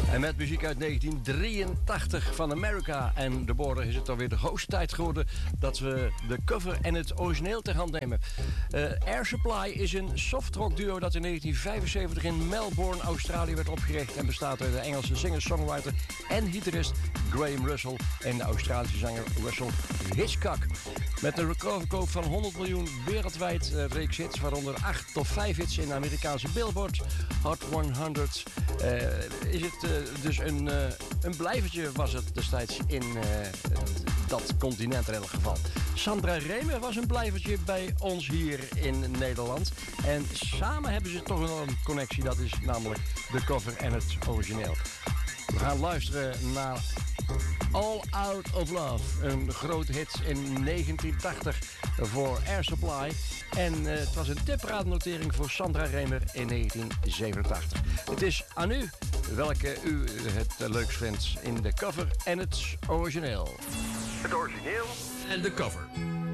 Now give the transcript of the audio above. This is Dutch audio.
En met muziek uit 1983 van America en The Border is het alweer de hoogste tijd geworden dat we de cover en het origineel ter hand nemen. Air Supply is een softrock duo dat in 1975 in Melbourne, Australië werd opgericht en bestaat uit de Engelse singer-songwriter en gitarist Graham Russell en de Australische zanger Russell Hitchcock. Met een recordverkoop van 100 miljoen wereldwijd reeks hits, waaronder 8 top 5 hits in de Amerikaanse Billboard Hot 100. Is het dus een blijvertje was het destijds in dat continent in elk geval. Sandra Remer was een blijvertje bij ons hier in Nederland. En samen hebben ze toch een connectie, dat is namelijk de cover en het origineel. We gaan luisteren naar All Out of Love, een grote hit in 1980 voor Air Supply. En het was een tipraadnotering voor Sandra Remer in 1987. Het is aan u welke u het leukst vindt in de cover en het origineel. Het origineel en de cover.